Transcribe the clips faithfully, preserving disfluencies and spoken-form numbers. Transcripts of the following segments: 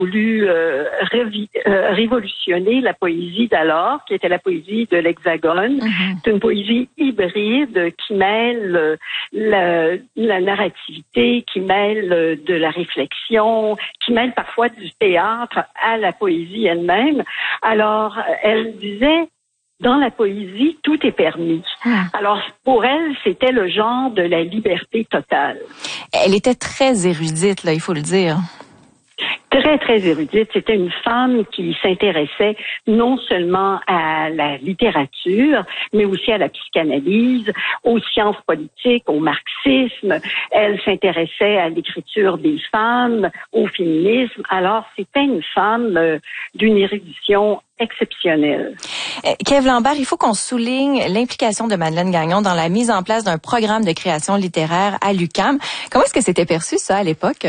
voulu euh, révi- euh, révolutionner la poésie d'alors, qui était la poésie de l'Hexagone. Mm-hmm. C'est une poésie hybride qui mêle euh, la, la narrativité, qui mêle euh, de la réflexion, qui mêle parfois du théâtre à la poésie elle-même. Alors, elle disait, dans la poésie, tout est permis. Mmh. Alors, pour elle, c'était le genre de la liberté totale. Elle était très érudite, là, il faut le dire. Très, très érudite. C'était une femme qui s'intéressait non seulement à la littérature, mais aussi à la psychanalyse, aux sciences politiques, au marxisme. Elle s'intéressait à l'écriture des femmes, au féminisme. Alors, c'était une femme euh, d'une érudition exceptionnelle. Kev Lambert, il faut qu'on souligne l'implication de Madeleine Gagnon dans la mise en place d'un programme de création littéraire à l'U Q A M. Comment est-ce que c'était perçu, ça, à l'époque?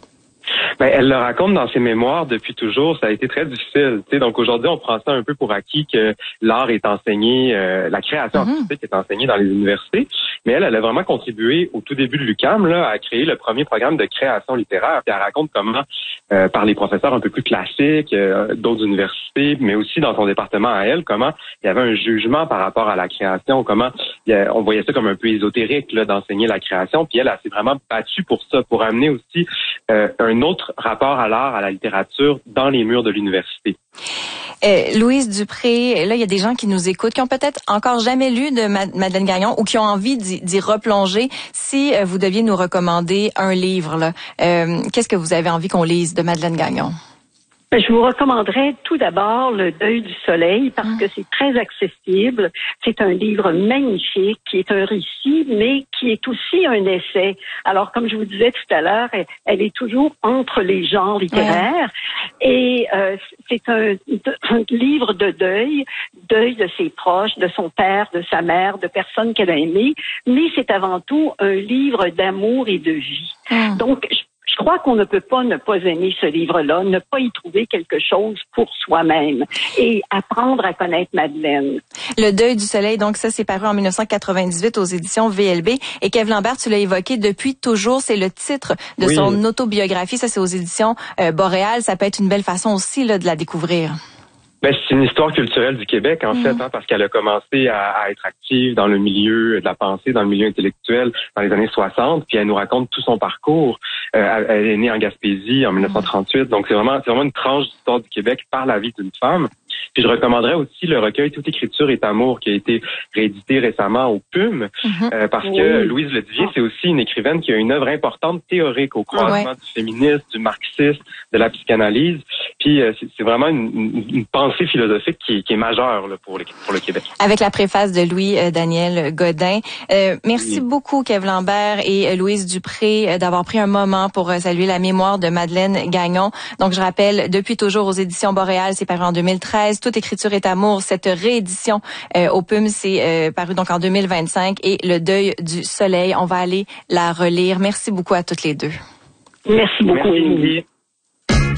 Ben, elle le raconte dans ses mémoires depuis toujours. Ça a été très difficile. Tu sais, donc aujourd'hui, on prend ça un peu pour acquis que l'art est enseigné, euh, la création mm-hmm. artistique est enseignée dans les universités. Mais elle, elle a vraiment contribué au tout début de l'U Q A M là, à créer le premier programme de création littéraire. Puis elle raconte comment, euh, par les professeurs un peu plus classiques euh, d'autres universités, mais aussi dans son département à elle, comment il y avait un jugement par rapport à la création, comment il y a, on voyait ça comme un peu ésotérique là, d'enseigner la création. Puis elle, elle s'est vraiment battue pour ça, pour amener aussi euh, un autre rapport à l'art, à la littérature dans les murs de l'université. Euh, Louise Dupré, là, il y a des gens qui nous écoutent, qui ont peut-être encore jamais lu de Madeleine Gagnon ou qui ont envie d'y, d'y replonger. Si euh, vous deviez nous recommander un livre, là, euh, qu'est-ce que vous avez envie qu'on lise de Madeleine Gagnon? Je vous recommanderais tout d'abord Le Deuil du soleil parce que c'est très accessible. C'est un livre magnifique qui est un récit, mais qui est aussi un essai. Alors, comme je vous disais tout à l'heure, elle, elle est toujours entre les genres littéraires. Ouais. Et euh, c'est un, un livre de deuil, deuil de ses proches, de son père, de sa mère, de personnes qu'elle a aimées. Mais c'est avant tout un livre d'amour et de vie. Mmh. Donc, je Je crois qu'on ne peut pas ne pas aimer ce livre-là, ne pas y trouver quelque chose pour soi-même et apprendre à connaître Madeleine. Le Deuil du soleil, donc ça, c'est paru en dix-neuf cent quatre-vingt-dix-huit aux éditions V L B. Et Kev Lambert, tu l'as évoqué depuis toujours, c'est le titre de oui. son autobiographie. Ça, c'est aux éditions euh, Boréal. Ça peut être une belle façon aussi là, de la découvrir. Ben, c'est une histoire culturelle du Québec, en mmh. fait, hein, parce qu'elle a commencé à, à être active dans le milieu de la pensée, dans le milieu intellectuel dans les années soixante, puis elle nous raconte tout son parcours. Euh, elle est née en Gaspésie en dix-neuf cent trente-huit, donc c'est vraiment, c'est vraiment une tranche d'histoire du Québec par la vie d'une femme. Puis je recommanderais aussi le recueil Toute écriture est amour qui a été réédité récemment au P U M, mmh. euh, parce que oui. Louise Ledivier, c'est aussi une écrivaine qui a une œuvre importante théorique au croisement ouais. du féminisme, du marxisme, de la psychanalyse. Puis euh, c'est, c'est vraiment une, une, une pensée philosophique qui, qui est majeure là, pour, le, pour le Québec. Avec la préface de Louis-Daniel Godin. Euh, merci oui. beaucoup, Kev Lambert et Louise Dupré, d'avoir pris un moment pour saluer la mémoire de Madeleine Gagnon. Donc, je rappelle, depuis toujours aux éditions Boréal, c'est paru en deux mille treize. Toute écriture est amour. Cette réédition euh, au P U M, c'est euh, paru donc en deux mille vingt-cinq. Et Le Deuil du soleil, on va aller la relire. Merci beaucoup à toutes les deux. Merci beaucoup, Émilie.